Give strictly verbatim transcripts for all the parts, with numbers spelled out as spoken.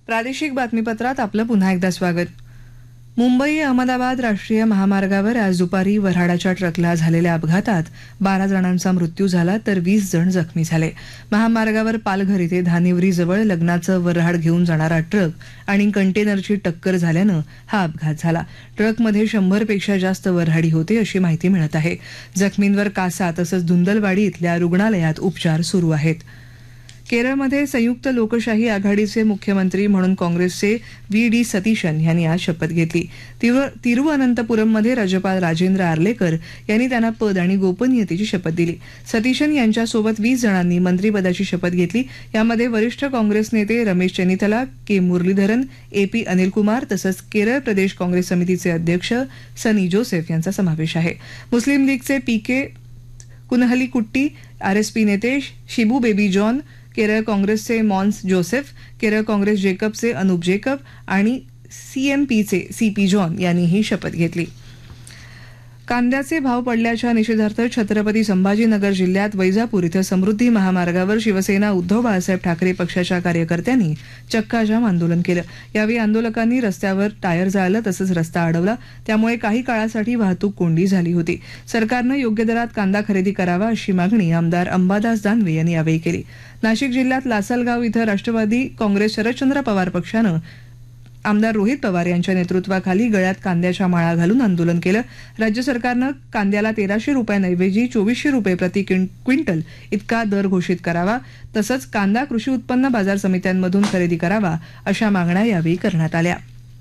प्रादेशिक बातमीपत्रात आपलं पुन्हा एकदा स्वागत. मुंबई अहमदाबाद राष्ट्रीय महामार्गावर आज दुपारी वऱ्हाडाच्या ट्रकला झालेल्या अपघातात बारा जणांचा मृत्यू झाला तर वीस जण जखमी झाले. महामार्गावर पालघर इथे धानिवरीजवळ लग्नाचं वऱ्हाड घेऊन जाणारा ट्रक आणि कंटेनरची टक्कर झाल्यानं हा अपघात झाला. ट्रकमध्ये शंभर पेक्षा जास्त वऱ्हाडी होते अशी माहिती मिळत आहे. जखमींवर कासा तसंच धुंदलवाडी इथल्या रुग्णालयात उपचार सुरू आहेत. केरळमध्ये संयुक्त लोकशाही आघाडीचे मुख्यमंत्री म्हणून काँग्रेसचे व्ही डी सतीशन यांनी आज शपथ घेतली. तिरुअनंतपुरममध्ये राज्यपाल राजेंद्र आर्लेकर यांनी त्यांना पद आणि गोपनीयतेची शपथ दिली. सतीशन यांच्यासोबत वीस जणांनी मंत्रिपदाची शपथ घेतली. यामध्ये वरिष्ठ काँग्रेस नेते रमेश चेन्निथला, के मुरलीधरन, ए पी अनिल कुमार तसंच केरळ प्रदेश काँग्रेस समितीचे अध्यक्ष सनी जोसेफ यांचा समावेश आहे. मुस्लिम लीगचे पी के कुनहलीकुट्टी, आरएसपी नेते शिबू बेबी जॉन, केरळ काँग्रेसचे Mons Joseph, Kerala Congress जेकबचे Anup Jacob आणि सीएमपीचे सी पी जॉन यांनी ही शपथ घेतली. कांद्याचे भाव पडल्याच्या निषेधार्थ छत्रपती संभाजीनगर जिल्ह्यात वैजापूर इथं समृद्धी महामार्गावर शिवसेना उद्धव बाळासाहेब ठाकरे पक्षाच्या कार्यकर्त्यांनी चक्काजाम आंदोलन केलं. यावेळी आंदोलकांनी रस्त्यावर टायर जाळलं तसंच रस्ता अडवला. त्यामुळे काही काळासाठी वाहतूक कोंडी झाली होती. सरकारनं योग्य दरात कांदा खरेदी करावा अशी मागणी आमदार अंबादास दानवे यांनी यावेळी केली. नाशिक जिल्ह्यात लासलगाव इथं राष्ट्रवादी काँग्रेस शरदचंद्र पवार पक्षानं आमदार रोहित पवार यांच्या नेतृत्वाखाली गळ्यात कांद्याच्या माळा घालून आंदोलन केलं. राज्य सरकारनं कांद्याला तेराशे रुपयांऐवजी चोवीसशे रुपये प्रति क्विंटल इतका दर घोषित करावा तसंच कांदा कृषी उत्पन्न बाजार समित्यांमधून खरेदी करावा अशा मागण्या यावेळी करण्यात आल्या.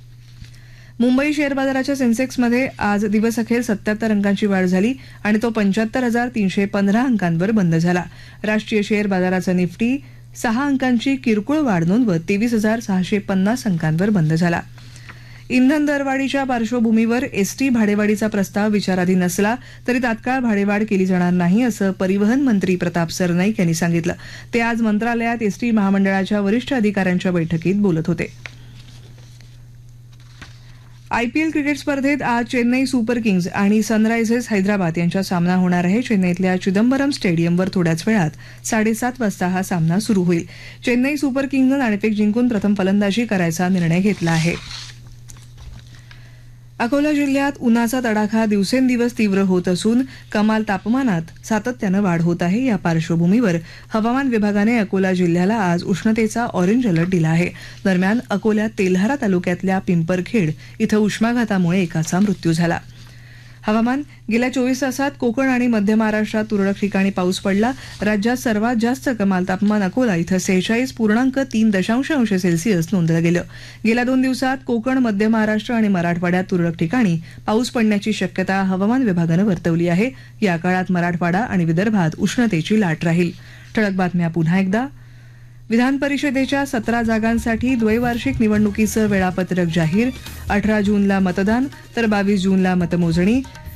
मुंबई शेअर बाजाराच्या सेन्सेक्समध्ये आज दिवसअखेर सत्याहत्तर अंकांची वाढ झाली आणि तो पंच्याहत्तर हजार तीनशे पंधरा अंकांवर बंद झाला. राष्ट्रीय शेअर बाजाराचा निफ्टी सहा अंकांची किरकोळ वाढ नोंदवत तेवीस हजार सहाशे पन्नास अंकांवर बंद झाला. इंधन दरवाढीच्या पार्श्वभूमीवर एसटी भाडेवाढीचा प्रस्ताव विचाराधीन असला तरी तात्काळ भाडेवाढ केली जाणार नाही असं परिवहन मंत्री प्रताप सरनाईक यांनी सांगितलं. ते आज मंत्रालयात एसटी महामंडळाच्या वरिष्ठ अधिकाऱ्यांच्या बैठकीत बोलत होते. आयपीएल क्रिकेट स्पर्धेत आज चेन्नई सुपर किंग्ज आणि सनरायझर्स हैदराबाद यांचा सामना होणार आहे. चेन्नईतल्या चिदंबरम स्टेडियमवर थोड्याच वेळात साडेसात वाजता हा सामना सुरू होईल. चेन्नई सुपर किंग्जनं नाणेफेक जिंकून प्रथम फलंदाजी करायचा निर्णय घेतला आहे. अकोला जिल्ह्यात उन्हाचा तडाखा दिवसेंदिवस तीव्र होत असून कमाल तापमानात सातत्यानं वाढ होत आहे. या पार्श्वभूमीवर हवामान विभागाने अकोला जिल्ह्याला आज उष्णतेचा ऑरेंज अलर्ट दिला आहे. दरम्यान अकोल्यात तेल्हारा तालुक्यातल्या पिंपरखेड इथं उष्माघातामुळे एकाचा मृत्यू झाला. हवामान गेल्या चोवीस तासात कोकण आणि मध्य महाराष्ट्रात तुरळक ठिकाणी पाऊस पडला. राज्यात सर्वात जास्त कमाल तापमान अकोला इथं सेहेचाळीस पूर्णांक तीन दशांश अंश सेल्सिअस नोंदलं गेलं. गेल्या दोन दिवसात कोकण, मध्य महाराष्ट्र आणि मराठवाड्यात तुरळक ठिकाणी पाऊस पडण्याची शक्यता हवामान विभागानं वर्तवली आहे. या काळात मराठवाडा आणि विदर्भात उष्णतेची लाट राहील. ठळक बातम्या पुन्हा एकदा. विधान परिषदेच्या सतरा जागांसाठी द्वैवार्षिक निवडणुकीचं वेळापत्रक जाहीर. अठरा जूनला मतदान तर बावीस जूनला मतमोजणी.